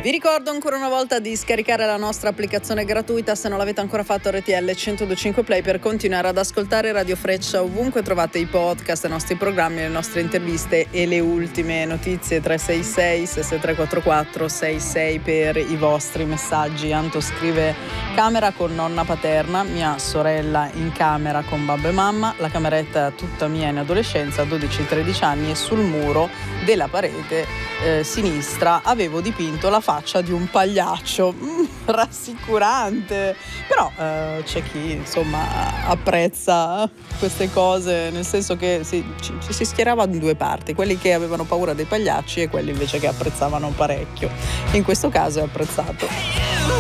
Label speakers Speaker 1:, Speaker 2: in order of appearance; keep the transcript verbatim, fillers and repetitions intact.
Speaker 1: Vi ricordo ancora una volta di scaricare la nostra applicazione gratuita se non l'avete ancora fatto, R T L centodue e cinque Play, per continuare ad ascoltare Radio Freccia ovunque trovate i podcast, i nostri programmi, le nostre interviste e le ultime notizie. Tre sei sei sei sei tre quattro quattro sei sei per i vostri messaggi. Anto scrive: camera con nonna paterna, mia sorella in camera con babbo e mamma, la cameretta tutta mia in adolescenza, dodici tredici anni, e sul muro della parete eh, sinistra avevo dipinto la faccia di un pagliaccio. Mm, rassicurante. Però eh, c'è chi insomma apprezza queste cose, nel senso che si, ci, ci si schierava in due parti, quelli che avevano paura dei pagliacci e quelli invece che apprezzavano parecchio. In questo caso è apprezzato.